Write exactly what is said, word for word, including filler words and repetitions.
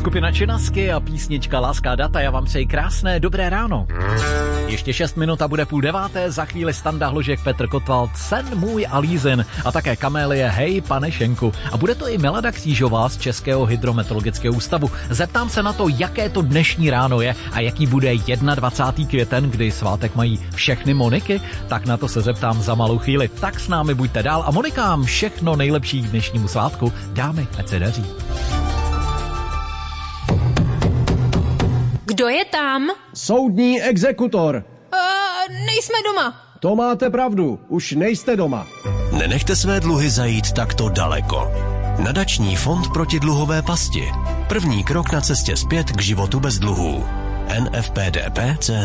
skupina Činasky a písnička Láska data. Já vám přeji krásné dobré ráno. Ještě šest minut a bude půl deváté, za chvíli Standa Hložek, Petr Kotwald, Sen můj a Lízin a také Kamélie Hej pane Šenku. A bude to i Milada Křížová z Českého hydrometeorologického ústavu. Zeptám se na to, jaké to dnešní ráno je a jaký bude dvacátého prvního květen, kdy svátek mají všechny Moniky, tak na to se zeptám za malou chvíli. Tak s námi buďte dál a Monikám všechno nejlepší k dnešnímu svátku. Dámy, ať se daří. Kdo je tam? Soudní exekutor. Uh, nejsme doma. To máte pravdu, už nejste doma. Nenechte své dluhy zajít takto daleko. Nadační fond proti dluhové pasti. První krok na cestě zpět k životu bez dluhů. N F P D P tečka cé zet